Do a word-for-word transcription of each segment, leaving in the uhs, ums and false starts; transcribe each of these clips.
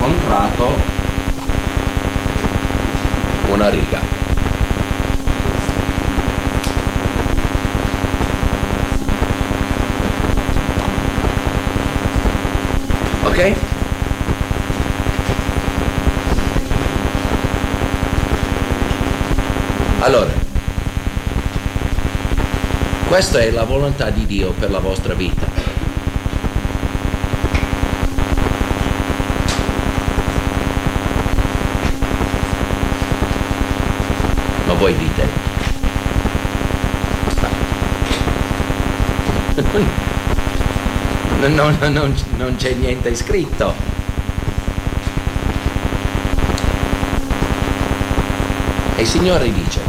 contratto una riga. Ok? Allora, questa è la volontà di Dio per la vostra vita. Ma voi dite, non, non, non, non c'è niente scritto. E il Signore dice,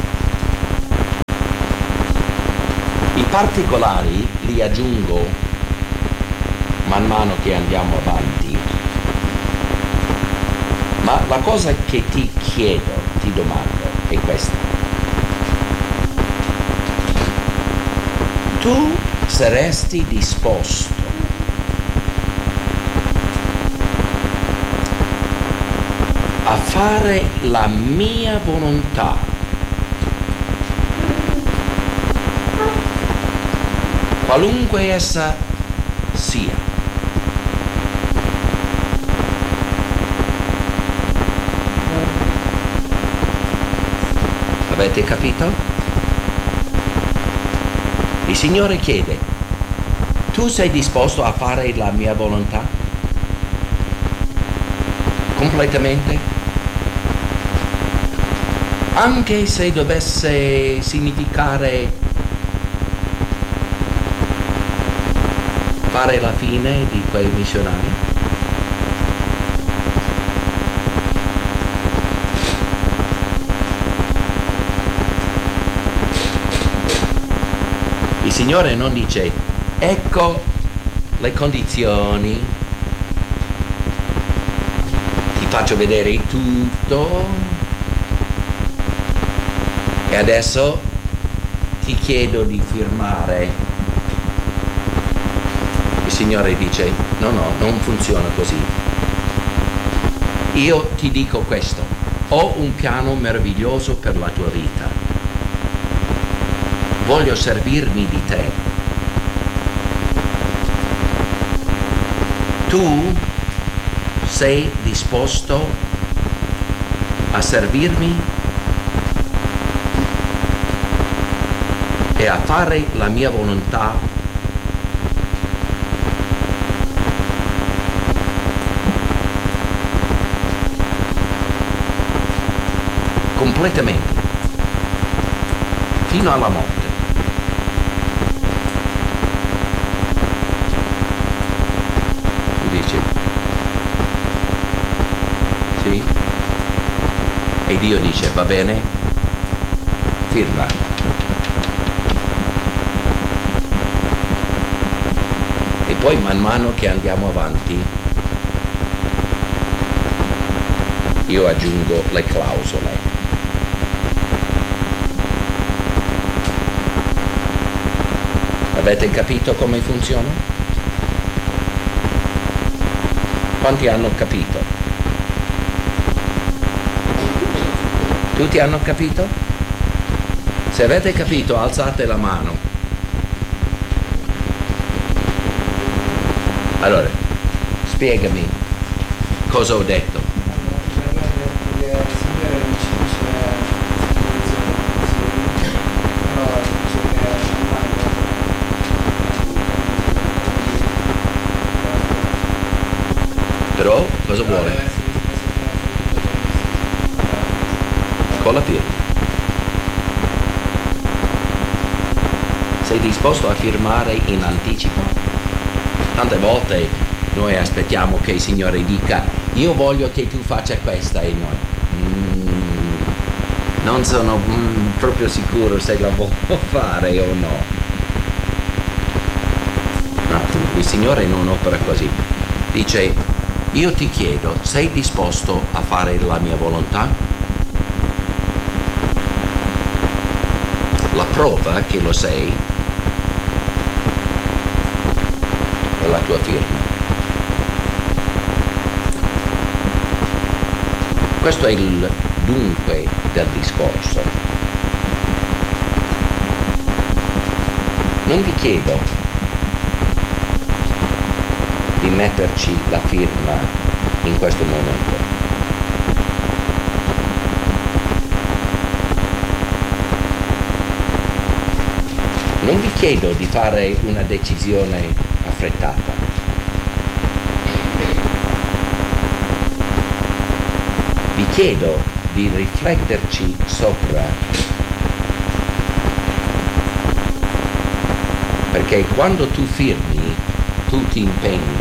i particolari li aggiungo man mano che andiamo avanti, ma la cosa che ti chiedo, ti domando, è questa. Tu saresti disposto a fare la mia volontà qualunque essa sia? Avete capito? Il Signore chiede, tu sei disposto a fare la mia volontà? Completamente? Anche se dovesse significare fare la fine di quei missionari? Il Signore non dice, ecco le condizioni, ti faccio vedere tutto e adesso ti chiedo di firmare. Il Signore dice, no, no, non funziona così. Io ti dico questo, ho un piano meraviglioso per la tua vita. Voglio servirmi di te. Tu sei disposto a servirmi e a fare la mia volontà completamente fino alla morte. Tu dici sì, e Dio dice va bene, firma. E poi man mano che andiamo avanti io aggiungo le clausole. Avete capito come funziona? Quanti hanno capito? Tutti hanno capito? Se avete capito, alzate la mano. Allora, spiegami cosa ho detto. Però cosa vuole? Con la firma. Sei disposto a firmare in anticipo? Tante volte noi aspettiamo che il Signore dica io voglio che tu faccia questa e noi mm, non sono mm, proprio sicuro se la voglio fare o no. No, il Signore non opera così. Dice io ti chiedo, sei disposto a fare la mia volontà? La prova che lo sei è la tua firma. Questo è il dunque del discorso. Non vi chiedo di metterci la firma in questo momento. Non vi chiedo di fare una decisione affrettata. Vi chiedo di rifletterci sopra, perché quando tu firmi, tu ti impegni.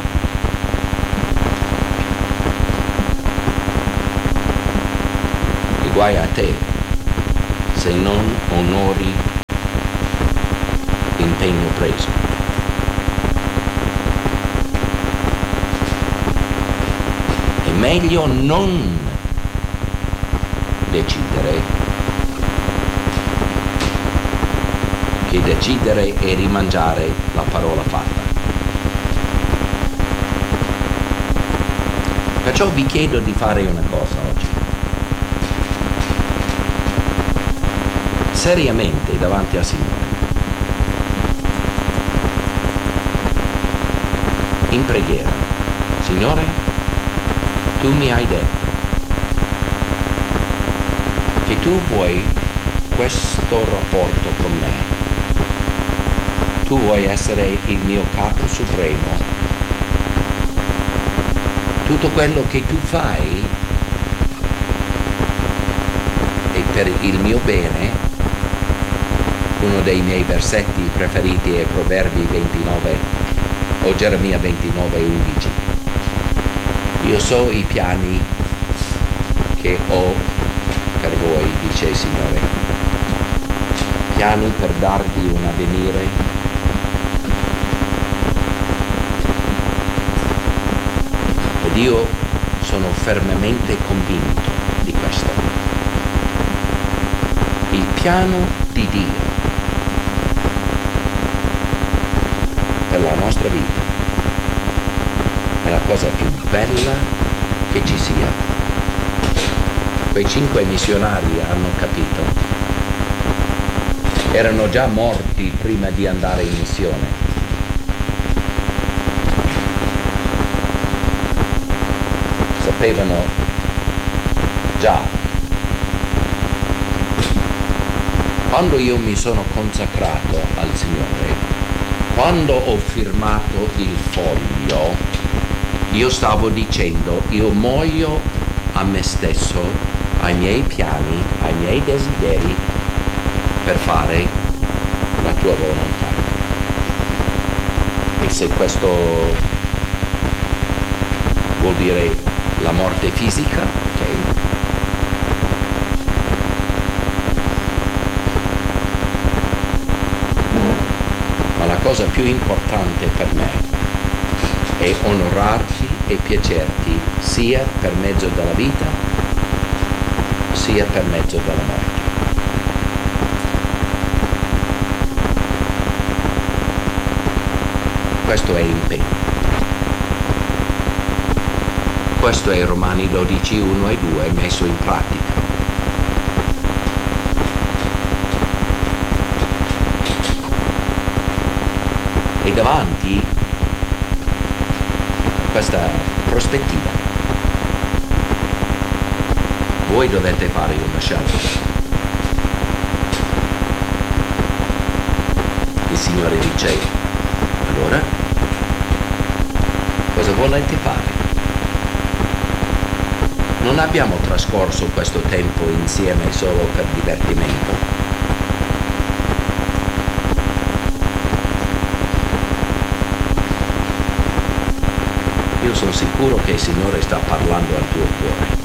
E guai a te se non onori l'impegno preso. È meglio non decidere che decidere e rimangiare la parola fatta. Perciò vi chiedo di fare una cosa oggi. Seriamente davanti al Signore. In preghiera. Signore, tu mi hai detto che tu vuoi questo rapporto con me. Tu vuoi essere il mio capo supremo. Tutto quello che tu fai è per il mio bene. Uno dei miei versetti preferiti è Proverbi ventinove o Geremia ventinove undici. Io so i piani che ho per voi, dice il Signore, piani per darvi un avvenire ed io sono fermamente convinto di questo. Il piano di Dio per la nostra vita è la cosa più bella che ci sia. Quei cinque missionari hanno capito. Erano già morti prima di andare in missione. Sapevano già. Quando io mi sono consacrato al Signore, quando ho firmato il foglio, io stavo dicendo, io muoio a me stesso, ai miei piani, ai miei desideri, per fare la tua volontà. E se questo vuol dire la morte fisica, ok. Ma la cosa più importante per me è onorarti e piacerti sia per mezzo della vita sia per mezzo della morte. Questo è impegno. Questo è Romani dodici, uno e due messo in pratica. E davanti a questa prospettiva voi dovete fare una scelta. Il Signore dice, allora, cosa volete fare? Non abbiamo trascorso questo tempo insieme solo per divertimento. Io sono sicuro che il Signore sta parlando al tuo cuore.